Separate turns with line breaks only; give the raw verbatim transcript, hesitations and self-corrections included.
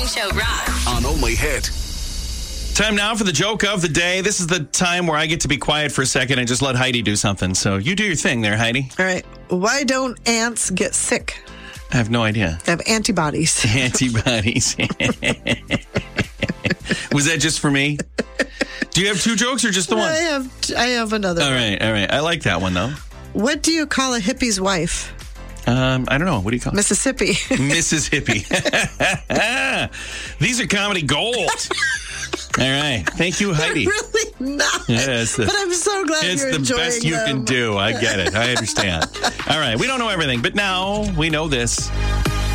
Show rocks.
On Only Hit.
Time now for the joke of the day. This is the time where I get to be quiet for a second and just let Heidi do something. So you do your thing there, Heidi.
All right. Why don't ants get sick?
I have no idea.
They have antibodies.
Antibodies. Was that just for me? Do you have two jokes or just the one?
I have I have another
All
one.
right, all right. I like that one, though.
What do you call a hippie's wife?
Um, I don't know. What do you call it?
Mississippi.
Mississippi. These are comedy gold. All right. Thank you, Heidi.
Really not.
Yeah, it's the,
but I'm so glad
it's
you're
the
enjoying
best you
them.
can do. I get it. I understand. All right. We don't know everything, but now we know this.